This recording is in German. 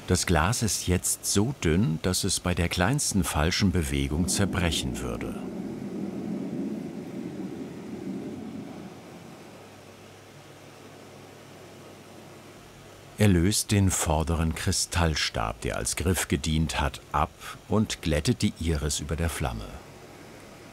Das Glas ist jetzt so dünn, dass es bei der kleinsten falschen Bewegung zerbrechen würde. Er löst den vorderen Kristallstab, der als Griff gedient hat, ab und glättet die Iris über der Flamme.